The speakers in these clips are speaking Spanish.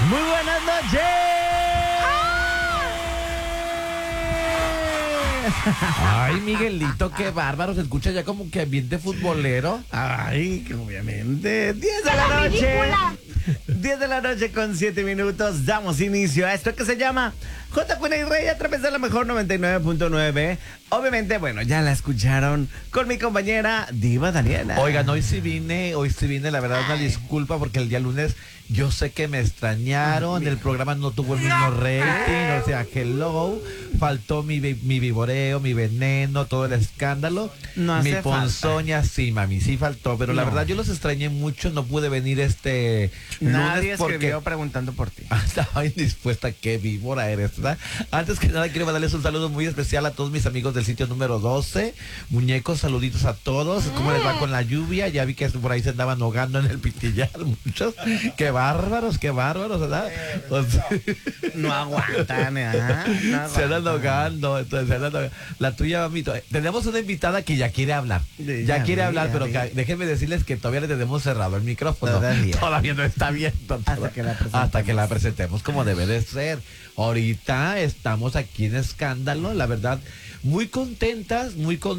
Muy buenas noches. Ay, Miguelito, qué bárbaro. Se escucha ya como que ambiente futbolero. Ay, que obviamente. 10 de la noche. 10 de la noche con 7 minutos. Damos inicio a esto que se llama J. Cuna y Rey a través de la mejor 99.9. Obviamente, bueno, ya la escucharon con mi compañera Diva Daniela. Oigan, hoy sí vine, la verdad, una disculpa porque el día lunes yo sé que me extrañaron, el programa no tuvo el mismo rating, o sea, hello, faltó mi vivoreo, mi veneno, todo el escándalo, No mi hace ponzoña, sí, mami, sí faltó, pero la No. verdad yo los extrañé mucho, no pude venir Nadie lunes porque escribió preguntando por ti. estaba indispuesta, qué víbora eres, ¿verdad? Antes que nada quiero mandarles un saludo muy especial a todos mis amigos del sitio número 12, muñecos, saluditos a todos, ¿cómo les va con la lluvia? Ya vi que por ahí se andaban ahogando en el pitillar, muchos, qué bárbaros, ¿verdad? O sea, No aguantan, ¿eh? se andan ahogando, entonces se andan ahogando. La tuya, mamito, tenemos una invitada que ya quiere hablar, Ya quiere vi, hablar, ya pero vi. déjenme decirles que todavía le tenemos cerrado el micrófono, Todavía. no está bien, Hasta que la presentemos. presentemos como debe de ser. Ahorita estamos aquí en Escándalo, la verdad, muy contentas,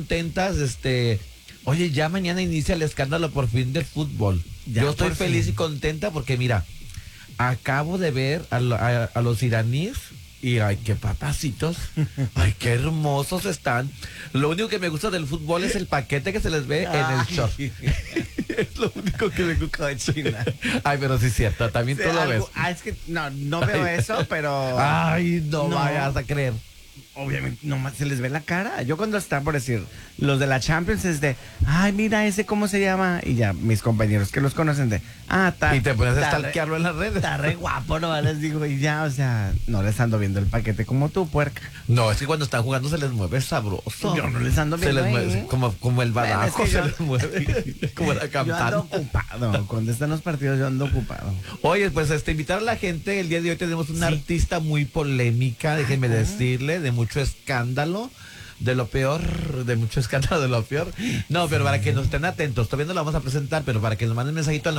oye, ya mañana inicia el escándalo por fin del fútbol. Ya, yo estoy por feliz fin. y contenta porque mira, acabo de ver a los iraníes y ay, qué papacitos, ay, qué hermosos están. Lo único que me gusta del fútbol es el paquete que se les ve en el short. Es lo único que me gusta. Cochina. Ay, pero sí es cierto, también Sí, tú lo ves. es que no veo eso, pero Ay, no No. vayas a creer. obviamente nomás se les ve la cara. Yo cuando están, por decir, los de la Champions es de, ay, mira ese cómo se llama. Y ya mis compañeros que los conocen de, tal. Y te pones a está re- stalkearlo en las redes. Está re guapo, no les digo, y ya, o sea, no les ando viendo el paquete como tú, puerca. No, es que cuando están jugando se les mueve sabroso. Yo no les ando Se viendo les mueve, ahí. como el Bueno, badajo es que se yo- les mueve. Como la Yo ando campana. ocupado. Cuando están los partidos, yo ando ocupado. Oye, pues invitar a la gente, el día de hoy tenemos una Sí. artista muy polémica, déjenme decirle, de mucho escándalo, de lo peor, de mucho escándalo, de lo peor. No, pero para que nos estén atentos, todavía no la vamos a presentar, pero para que nos manden mensajito al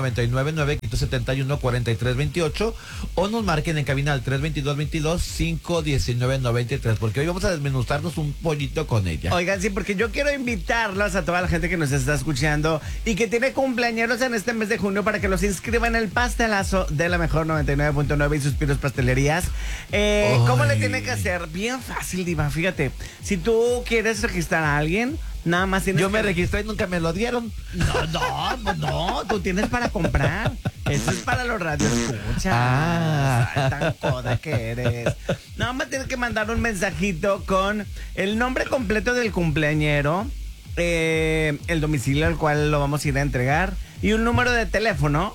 999-571-4328 o nos marquen en cabina al 322-22-519-93, porque hoy vamos a desmenuzarnos un pollito con ella. Oigan, sí, porque yo quiero invitarlos a toda la gente que nos está escuchando y que tiene cumpleaños en este mes de junio para que los inscriban en el pastelazo de la mejor 99.9 y Suspiros Pastelerías. ¿Cómo le Ay. tiene que hacer? Bien fácil, Diva. Fíjate, si tú quieres registrar a alguien, nada más tienes Yo me que... registré y nunca me lo dieron. No, tú tienes para comprar. Eso es para los radioescuchas. Ah. Ay, tan coda que eres. Nada más tienes que mandar un mensajito con el nombre completo del cumpleañero, el domicilio al cual lo vamos a ir a entregar y un número de teléfono.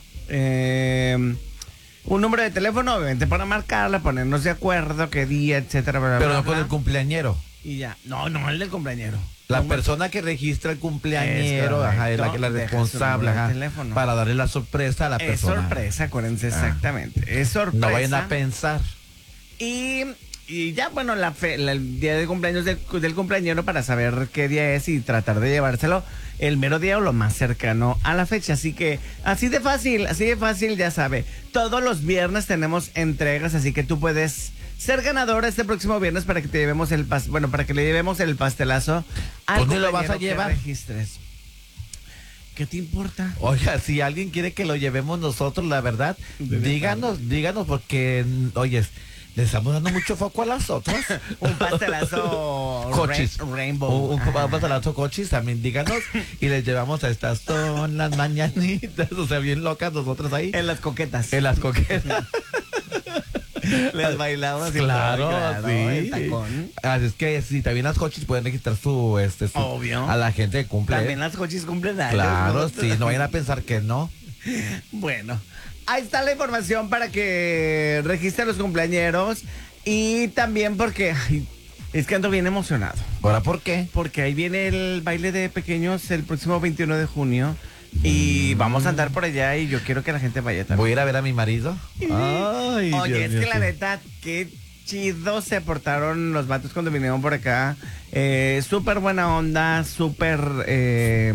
Un número de teléfono, obviamente, para marcarla, ponernos de acuerdo, qué día, etcétera, bla, bla, Pero bla, no con bla. el cumpleañero. Y ya. No, el del cumpleañero. La No, persona que registra el cumpleañero, Es ajá, es la que la correcto. responsable, Deja su número de ajá, teléfono. para darle la sorpresa a la Es persona. sorpresa, acuérdense exactamente. Es sorpresa. No vayan a pensar. Y ya, bueno, el día de cumpleaños del cumpleañero para saber qué día es y tratar de llevárselo el mero día o lo más cercano a la fecha. Así que, así de fácil, ya sabe. Todos los viernes tenemos entregas, así que tú puedes ser ganador este próximo viernes para que te llevemos para que le llevemos el pastelazo al ¿Dónde lo vas a compañero que llevar? registres. ¿Qué te importa? Oiga, si alguien quiere que lo llevemos nosotros, la verdad, díganos, porque, oye, le estamos dando mucho foco a las otras. Un pastelazo Cochis. Rainbow. Un pastelazo cochis, también díganos. Y les llevamos a estas son las mañanitas, o sea, bien locas nosotras ahí. En las coquetas. En las coquetas. Les bailamos. y Claro, todo, sí. el tacón. Así es que si también las cochis pueden registrar su Obvio. a la gente que cumple. También las cochis cumplen años. Claro, ¿no? sí, no vayan a pensar que no. Bueno, ahí está la información para que registren los cumpleañeros. Y también porque es que ando bien emocionado. ¿Ahora por qué? Porque ahí viene el baile de pequeños el próximo 21 de junio. Y vamos a andar por allá y yo quiero que la gente vaya también. Voy a ir a ver a mi marido. Ay, Oye, Dios es mío, que la sí. neta, qué chido se portaron los vatos cuando vinieron por acá. Súper buena onda, súper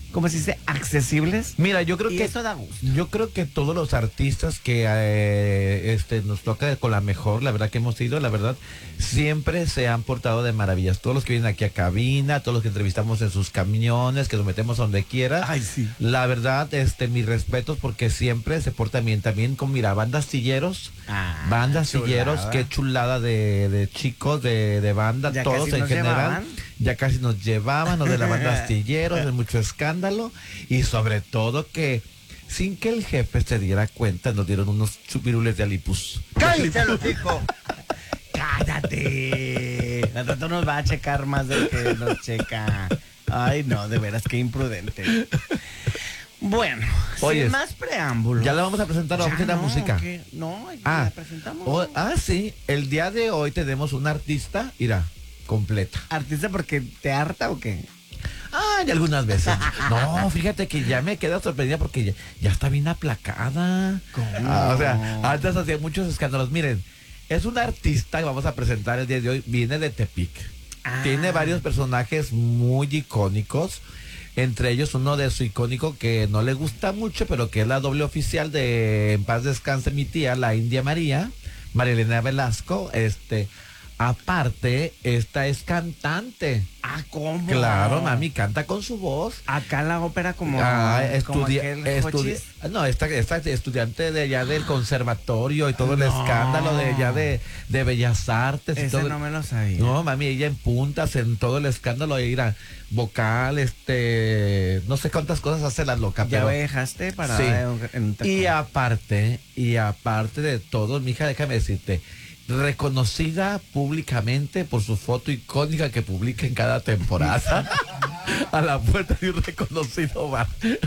como se dice, accesibles. Mira, yo creo Y que eso da gusto. Yo creo que todos los artistas que nos toca con la mejor, la verdad que hemos ido, la verdad, siempre se han portado de maravillas. Todos los que vienen aquí a cabina, todos los que entrevistamos en sus camiones, que nos metemos donde quiera. Ay, sí. La verdad, mis respetos porque siempre se portan bien. También con, mira, bandas astilleros, qué chulada de chicos, de banda, Ya todos casi en nos general. llevaban. Ya casi nos llevaban, los de la banda astilleros, de mucho escándalo. Y sobre todo que, sin que el jefe se diera cuenta, nos dieron unos chupirules de Alipus. ¡Cállate, los hijos! ¡Cállate! Al rato nos va a checar más de lo que nos checa. Ay, no, de veras, qué imprudente. Bueno, Oye, sin más preámbulos. Ya la vamos a presentar, vamos a hacer la música. ¿qué? No, la presentamos. Sí, el día de hoy tenemos una artista, mira, completa. ¿Artista porque te harta o qué? Ay, algunas veces. No, fíjate que ya me quedo sorprendida porque ya está bien aplacada. ¿Cómo? O sea, antes hacía muchos escándalos. Miren, es una artista que vamos a presentar el día de hoy, viene de Tepic. Tiene varios personajes muy icónicos. Entre ellos uno de su icónico que no le gusta mucho, pero que es la doble oficial de En paz descanse mi tía, la India María Elena Velasco. Aparte, esta es cantante. ¿Cómo? Claro, mami, canta con su voz. Acá la ópera como Jochis. No, esta estudiante de allá del conservatorio y todo el escándalo de allá de Bellas Artes. Ese y todo. no me lo sabía. No, mami, ella en puntas en todo el escándalo, ira vocal, no sé cuántas cosas hace la loca. Ya pero me dejaste para sí. en un tacón. Y aparte de todo, mija, déjame decirte, reconocida públicamente por su foto icónica que publica en cada temporada a la puerta de un reconocido bar.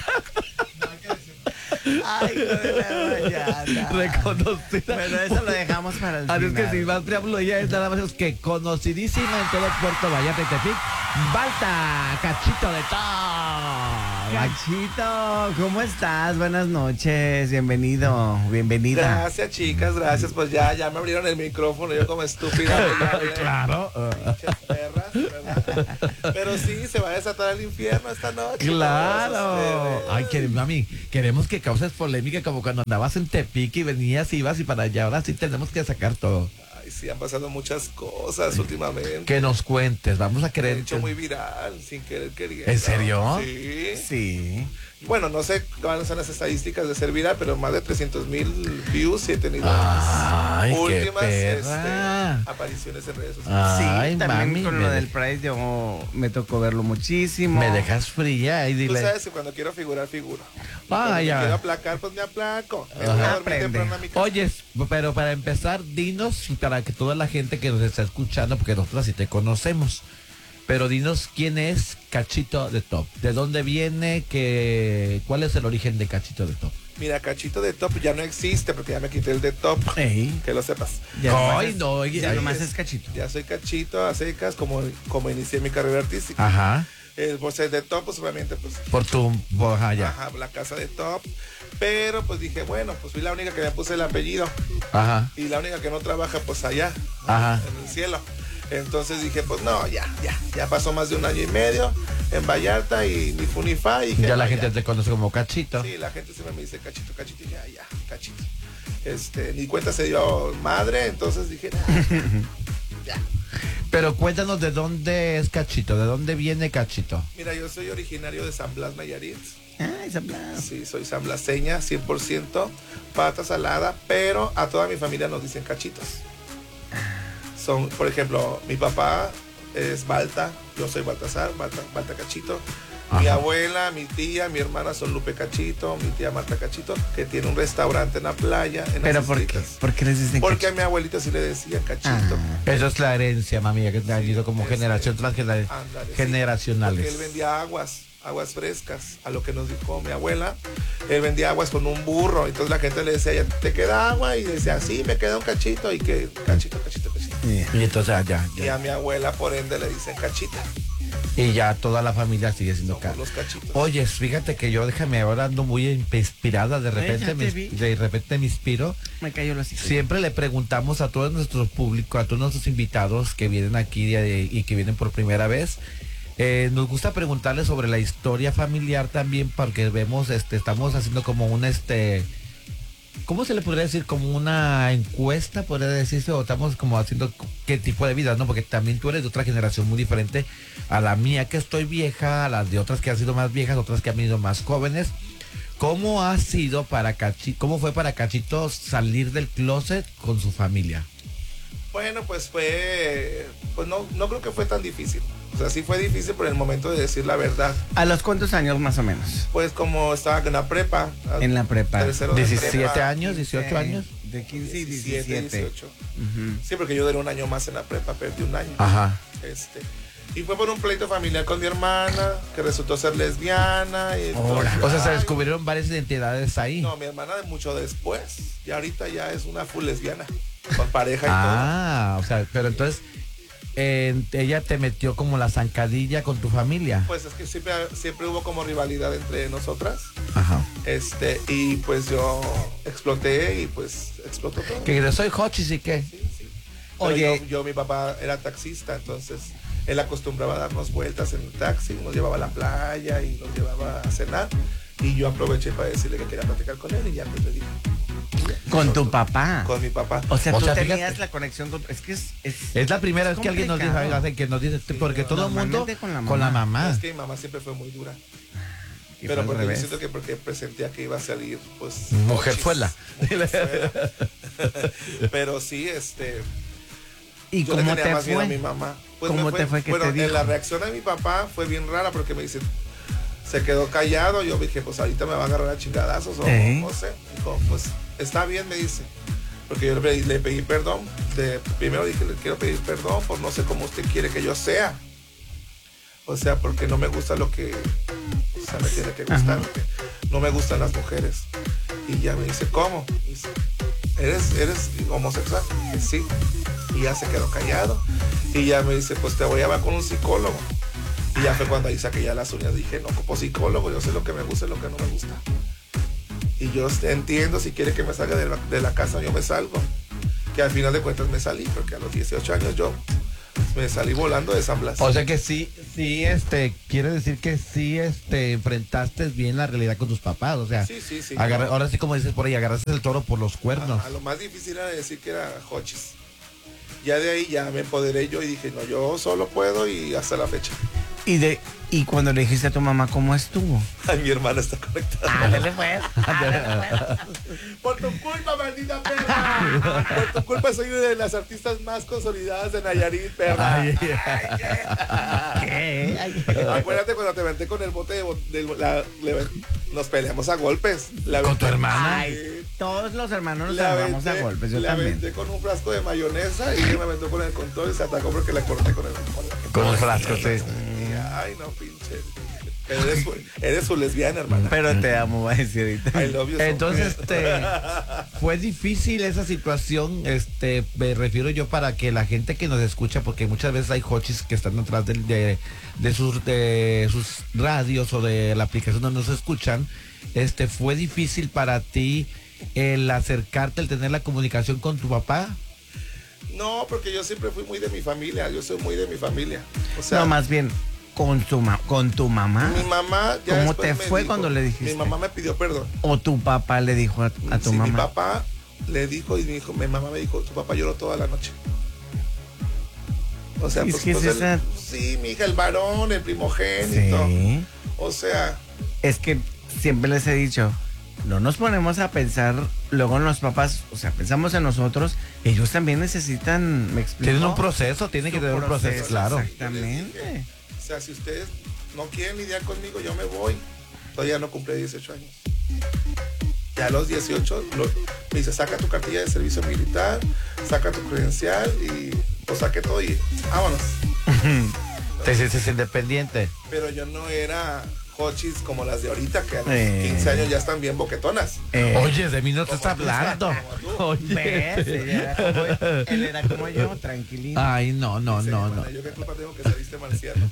Ay, no de la mañana. Reconocida. Pero eso lo dejamos para el Así es final. que sin más preámbulo, ella es nada más que conocidísima en todo Puerto Vallarta y Tepic, Balta Cachito de Top. Cachito, ¿cómo estás? Buenas noches, bienvenido, bienvenida. Gracias, chicas, gracias. Pues ya me abrieron el micrófono, yo como estúpida. Claro. Pinches perras, ¿verdad? Pero sí, se va a desatar el infierno esta noche. Claro. Ay, mami, queremos que causes polémica como cuando andabas en Tepic y venías, ibas y para allá. Ahora sí tenemos que sacar todo. Ay, sí, han pasado muchas cosas últimamente. Que nos cuentes, vamos a Me querer. he hecho muy viral, sin querer queriendo. ¿En serio? Sí. Sí. Bueno, no sé cuáles son las estadísticas de ser viral, pero más de 300,000 views he tenido. Ay, qué últimas perra. apariciones en redes sociales. Ay, Sí, también mami, con lo del Pride yo me tocó verlo muchísimo. Me dejas fría y Tú dile. sabes que cuando quiero figurar, figuro. Y Ah, cuando ya. me quiero aplacar, pues me aplaco. Me Ajá. voy a dormir Aprende. temprano a mi casa. Oye, pero para empezar, dinos, para que toda la gente que nos está escuchando, porque nosotros sí te conocemos, pero dinos quién es Cachito de Top, de dónde viene, cuál es el origen de Cachito de Top. Mira, Cachito de Top ya no existe porque ya me quité el de Top. Ey, Que lo sepas. ya nomás Ay, es- no, ya ay, nomás es Cachito. Ya soy Cachito a secas como inicié mi carrera artística. Ajá, Por ser de Top, pues obviamente, pues, por tu, ya. ajá, la casa de Top. Pero pues dije, bueno, pues fui la única que me puse el apellido. Ajá, Y la única que no trabaja, pues allá, ajá. en el cielo. Entonces dije, pues no, ya pasó más de 1 año y medio en Vallarta y ni fu ni fa. Y dije, Ya la no, gente te conoce como Cachito. Sí, la gente siempre me dice Cachito, y ya, Cachito. Ni cuenta se dio madre, entonces dije, ya. Pero cuéntanos de dónde es Cachito, de dónde viene Cachito. Mira, yo soy originario de San Blas, Nayarit. Ay, San Blas. Sí, soy sanblaseña, 100%, pata salada, pero a toda mi familia nos dicen cachitos. Son, por ejemplo, mi papá es Balta, yo soy Baltasar, Balta Cachito. Mi Ajá. abuela, mi tía, mi hermana son Lupe Cachito, mi tía Marta Cachito, que tiene un restaurante en la playa, en ¿Pero las por qué? islitas. ¿Por qué les dicen Porque a Cachito? mi abuelita sí le decía Cachito. Ah. Eso es la herencia, mami, que te ha ido como generación tras Ándale, sí, generacionales. porque él vendía aguas frescas, a lo que nos dijo mi abuela. Él vendía aguas con un burro, entonces la gente le decía, "¿Ya ¿te queda agua?" Y decía, sí, me queda un cachito, y que cachito. Yeah. Y entonces Y a mi abuela, por ende, le dicen cachita. y ya toda la familia sigue siendo Somos los cachitos. Oye, fíjate que yo, déjame, ahora ando muy inspirada, de repente, ya te vi. me inspiro. Me cayó los hijos. Siempre le preguntamos a todos nuestros públicos, a todos nuestros invitados que vienen aquí y que vienen por primera vez, Nos gusta preguntarle sobre la historia familiar también, porque vemos, estamos haciendo como ¿cómo se le podría decir? Como una encuesta, podría decirse, o estamos como haciendo qué tipo de vida, ¿no? Porque también tú eres de otra generación muy diferente a la mía, que estoy vieja, a las de otras que han sido más viejas, otras que han venido más jóvenes. ¿Cómo ha sido cómo fue para Cachito salir del closet con su familia? Bueno, pues no creo que fue tan difícil. O sea, sí fue difícil por el momento de decir la verdad. ¿A los cuántos años más o menos? Pues como estaba en la prepa. En la prepa. 17 años, 18 años. De 15 y 17. 18. Sí, porque yo duré un año más en la prepa, perdí un año. Ajá. Y fue por un pleito familiar con mi hermana, que resultó ser lesbiana. Y o sea, se descubrieron varias identidades ahí. No, mi hermana de mucho después. Y ahorita ya es una full lesbiana. Con pareja y todo. Ah, o sea, pero entonces ella te metió como la zancadilla con tu familia. Pues es que siempre hubo como rivalidad entre nosotras. Ajá. Y pues yo exploté y pues explotó todo. Que yo soy Hochis y qué. Sí. Oye, mi papá era taxista, entonces él acostumbraba a darnos vueltas en el taxi, nos llevaba a la playa y nos llevaba a cenar. Y yo aproveché para decirle que quería platicar con él y ya pues le dije. ¿Con tu papá? Con mi papá. O sea, tú tenías fíjate, la conexión con... Es que es la primera vez que alguien nos dice, Sí, porque todo el mundo con la mamá. Es que mi mamá siempre fue muy dura. Y Pero fue al porque yo revés. siento que porque presentía que iba a salir, pues... Mujerzuela. Mujerzuela. Pero sí, ¿Y yo cómo le tenía te más miedo a mi fue? mamá. Pues ¿Cómo te fue que bueno, te dijo? la reacción de mi papá fue bien rara porque me dice, se quedó callado. Yo dije, pues ahorita me va a agarrar a chingadazos o no sé. Dijo, pues está bien, me dice. Porque yo le pedí perdón. Primero dije, le quiero pedir perdón por no sé cómo usted quiere que yo sea. O sea, porque no me gusta lo que... O sea, me tiene que gustar. No me gustan las mujeres. Y ya me dice, ¿cómo? Y dice, ¿Eres homosexual? Y dije, sí. Y ya se quedó callado. Y ya me dice, pues te voy a llevar con un psicólogo. Y ya fue cuando ahí saqué ya las uñas. Dije, no ocupo psicólogo, yo sé lo que me gusta y lo que no me gusta. Y yo entiendo, si quiere que me salga de la casa, yo me salgo. Que al final de cuentas me salí, porque a los 18 años yo me salí volando de San Blas. O sea que sí, quiere decir que sí, enfrentaste bien la realidad con tus papás, o sea. Sí. Ahora sí, como dices por ahí, agarraste el toro por los cuernos. Lo más difícil era decir que era Hochis. Ya de ahí ya me empoderé yo y dije, no, yo solo puedo y hasta la fecha. Y cuando le dijiste a tu mamá cómo estuvo. Ay, mi hermana está conectada. Ándale pues. Por tu culpa, maldita perra. Por tu culpa soy una de las artistas más consolidadas de Nayarit, perra. ¿Qué? Acuérdate cuando te aventé con el bote nos peleamos a golpes. ¿Con tu hermana? Ay, todos los hermanos nos Le agarramos a aventé- golpes, yo le también. aventé con un frasco de mayonesa y ella me aventó con el control y se atacó porque le corté con el Con los frascos, sí. Ay, no, pinche. Eres su lesbiana, hermana. Pero te amo, va a decir ahorita. I love you so Entonces, much. fue difícil esa situación, me refiero yo para que la gente que nos escucha, porque muchas veces hay hochis que están atrás de sus radios o de la aplicación donde nos escuchan, fue difícil para ti el acercarte, el tener la comunicación con tu papá. No, porque yo siempre fui muy de mi familia. Yo soy muy de mi familia. O sea, No, más bien, con tu mamá. mi mamá ya ¿Cómo después te me fue dijo- cuando le dijiste? Mi mamá me pidió perdón. ¿O tu papá le dijo a tu Sí, mamá? mi papá le dijo y mi mamá me dijo, tu papá lloró toda la noche. O sea, Es que es esa- sí, mi hija, el varón, el primogénito. Sí. O sea, Es que siempre les he dicho, no nos ponemos a pensar luego en los papás, o sea, pensamos en nosotros, ellos también necesitan, ¿me explico? Tienen un proceso, tienen que Su tener un proceso, claro. Exactamente. o sea, si ustedes no quieren lidiar conmigo, yo me voy. Todavía no cumplí 18 años. Ya a los 18 me dice, saca tu cartilla de servicio militar, saca tu credencial y pues saqué todo y vámonos. Te sientes independiente. Pero yo no era hochis como las de ahorita, que a los 15 años ya están bien boquetonas. Oye, de mí no te Como está tú, hablando. como tú. Oye. ¿Ves? Él era como yo, tranquilito. Ay, no. Sí, hermana, yo qué culpa tengo que saliste marciano.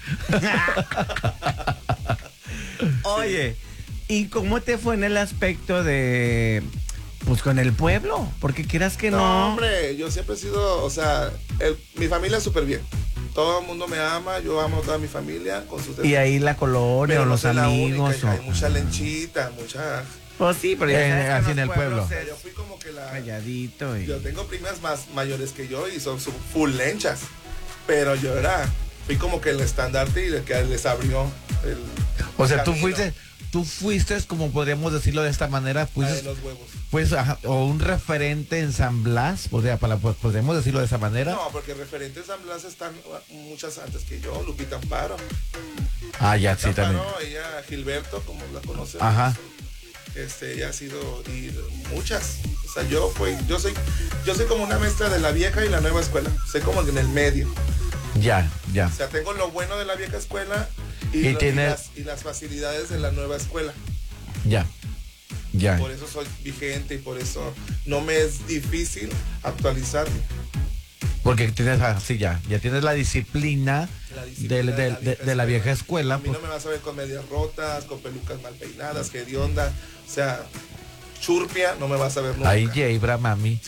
Oye, ¿y cómo te fue en el aspecto de, pues con el pueblo? Porque quieras que no. No, hombre, yo siempre he sido, o sea, mi familia es súper bien. todo el mundo me ama, yo amo a toda mi familia con sus Y ahí la colonia pero o no los soy la amigos. única, hay o... mucha lenchita, mucha... Pues sí, pero ya sabes que así en los el pueblo. pueblos es Yo fui como que la... calladito y... Yo tengo primas más mayores que yo y son full lenchas, pero fui como que el estandarte y el que les abrió el O sea, camino. tú fuiste, como podríamos decirlo de esta manera, La de fuiste, los huevos. pues, ajá, o un referente en San Blas, o sea, podríamos decirlo de esa manera. No, porque referentes San Blas están muchas antes que yo, Lupita Amparo. Ah, ya, sí, Lupita también. Amparo, ella, Gilberto, como la conocemos. Ajá. Ella ha sido, y muchas. O sea, yo soy como una mezcla de la vieja y la nueva escuela. Soy como en el medio. Ya. O sea, tengo lo bueno de la vieja escuela y las facilidades de la nueva escuela. Ya. Por eso soy vigente y por eso no me es difícil actualizarme. Porque tienes así ya tienes la disciplina, de la vieja escuela. A mí no me vas a ver con medias rotas, con pelucas mal peinadas, que hedionda. O sea, churpia, no me vas a ver nunca. Ahí Yeibra, mami.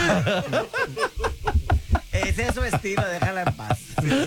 Ese es su estilo, déjala en paz.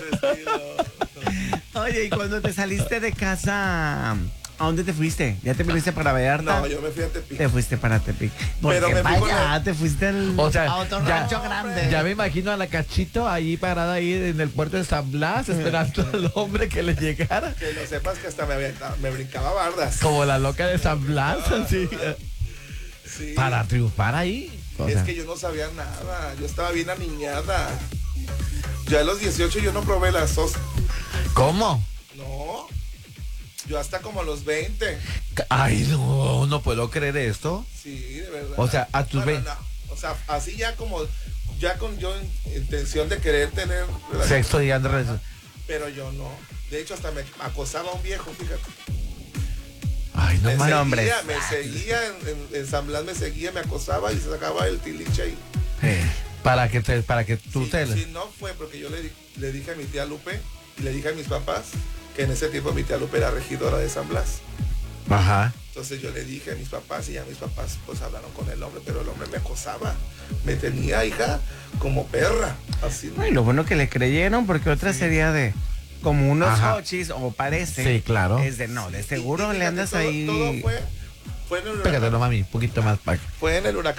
Oye, y cuando te saliste de casa, ¿a dónde te fuiste? ¿Ya te fuiste para Vallarta? No, yo me fui a Tepic. Te fuiste para Tepic. Pero me fui con vaya, te fuiste O sea, a otro ya- rancho grande. Ya me imagino a la Cachito ahí parada ahí en el puerto de San Blas, esperando al hombre que le llegara. Que lo sepas que hasta me brincaba bardas. Como la loca de San Blas, así. Sí. Para triunfar ahí. O Es sea, que yo no sabía nada. Yo estaba bien aniñada. Ya a los 18 yo no probé la sos. ¿Cómo? No. Yo hasta como a los 20. Ay, no puedo creer esto. Sí, de verdad. O sea, a tus 20. No. O sea, así ya como, ya con yo intención de querer tener Sexto día de relación. pero yo no. De hecho, hasta me acosaba un viejo, fíjate. Ay, no Me más. seguía, me seguía en San Blas, me seguía, me acosaba y se sacaba el tiliche ahí. Para que tú Sí, te. sí, no fue porque yo le dije a mi tía Lupe y le dije a mis papás que en ese tiempo mi tía Lupe era regidora de San Blas. Ajá. Entonces yo le dije a mis papás y ya mis papás pues hablaron con el hombre, pero el hombre me acosaba. Me tenía, hija, como perra. Así. Ay, lo bueno que le creyeron, porque otra sería de como unos Ajá. hochis, o parece. Sí, claro. Es de no, de seguro Y le fíjate, andas todo, ahí. Todo fue en el Pégatelo, huracán. mami, un poquito más para acá. Fue en el huracán.